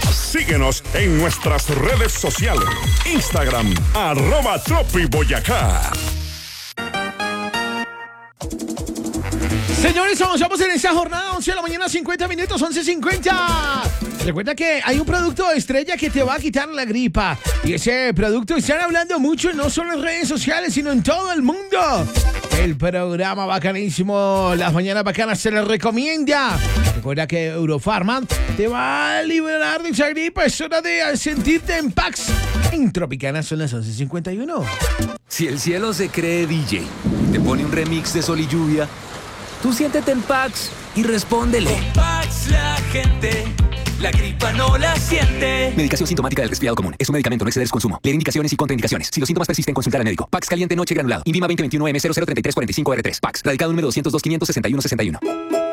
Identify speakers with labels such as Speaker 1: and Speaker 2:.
Speaker 1: Síguenos en nuestras redes sociales. Instagram, @tropiboyacá.
Speaker 2: Señores, avanzamos en esta jornada, 11 de la mañana, 50 minutos, 11:50. Recuerda que hay un producto estrella que te va a quitar la gripa. Y ese producto están hablando mucho, no solo en redes sociales, sino en todo el mundo. El programa bacanísimo, Las Mañanas Bacanas, se les recomienda. Recuerda que Eurofarma te va a liberar de esa gripa. Es hora de sentirte en Pax. En Tropicana son las 11:51.
Speaker 3: Si el cielo se cree DJ, te pone un remix de Sol y Lluvia, tú siéntete en Pax y respóndele.
Speaker 4: Con Pax la gente, la gripa no la siente.
Speaker 3: Medicación sintomática del resfriado común. Es un medicamento, no exceder su consumo. Leer indicaciones y contraindicaciones. Si los síntomas persisten, consultar al médico. Pax caliente noche granulado. INVIMA 2021 M003345R3. Pax. Radicado número 202 561 61.